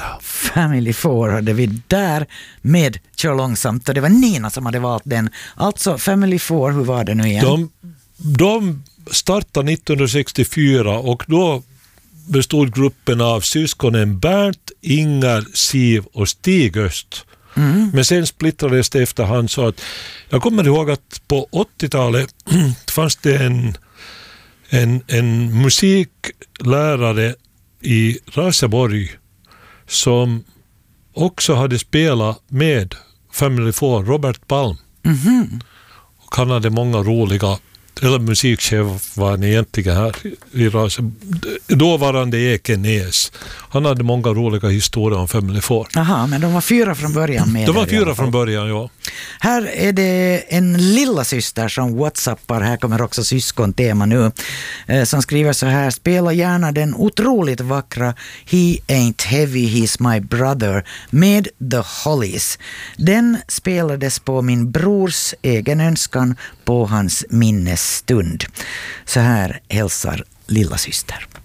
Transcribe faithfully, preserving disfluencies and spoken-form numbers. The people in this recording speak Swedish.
Family Four hade vi där med Kör långsamt, och det var Nina som hade valt den. Alltså Family Four, hur var det nu igen? De, de startade nittonhundrasextiofyra och då bestod gruppen av syskonen Bernt, Inger, Siv och Stig Öst. Mm. Men sen splittrades det efterhand, så att jag kommer ihåg att på åttiotalet fanns det en, en, en musiklärare i Raseborg som också hade spelat med Family Four, Robert Palm. Mm-hmm. Och han hade många roliga, eller musikchef var han egentligen här i Raseborg, dåvarande Ekenäs. Han hade många roliga historier om Family Four. Aha, men de var fyra från början med. De var fyra från början, ja. Här är det en lilla syster som whatsappar, här kommer också syskontema nu, eh, som skriver så här: spela gärna den otroligt vackra He Ain't Heavy, He's My Brother med The Hollies. Den spelades på min brors egen önskan på hans minnesstund. Så här hälsar lilla syster.